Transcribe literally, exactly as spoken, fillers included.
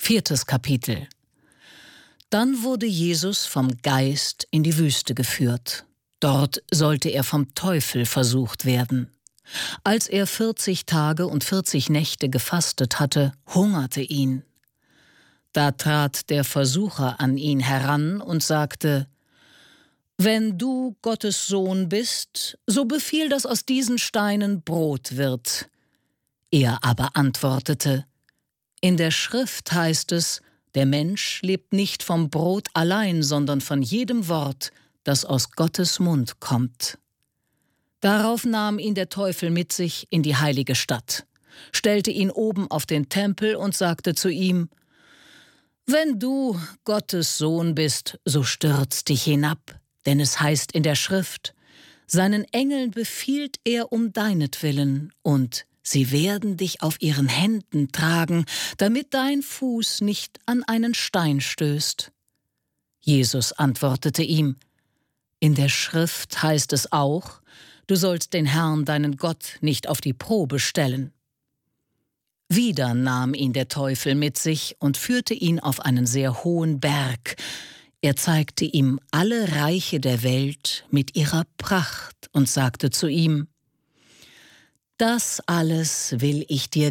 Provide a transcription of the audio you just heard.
Viertes Kapitel. Dann wurde Jesus vom Geist in die Wüste geführt. Dort sollte er vom Teufel versucht werden. Als er vierzig Tage und vierzig Nächte gefastet hatte, hungerte ihn. Da trat der Versucher an ihn heran und sagte: »Wenn du Gottes Sohn bist, so befiehl, dass aus diesen Steinen Brot wird.« Er aber antwortete: »In der Schrift heißt es, der Mensch lebt nicht vom Brot allein, sondern von jedem Wort, das aus Gottes Mund kommt.« Darauf nahm ihn der Teufel mit sich in die heilige Stadt, stellte ihn oben auf den Tempel und sagte zu ihm: »Wenn du Gottes Sohn bist, so stürz dich hinab, denn es heißt in der Schrift, seinen Engeln befiehlt er um deinetwillen, und sie werden dich auf ihren Händen tragen, damit dein Fuß nicht an einen Stein stößt.« Jesus antwortete ihm: »In der Schrift heißt es auch, du sollst den Herrn, deinen Gott, nicht auf die Probe stellen.« Wieder nahm ihn der Teufel mit sich und führte ihn auf einen sehr hohen Berg. Er zeigte ihm alle Reiche der Welt mit ihrer Pracht und sagte zu ihm: »Das alles will ich dir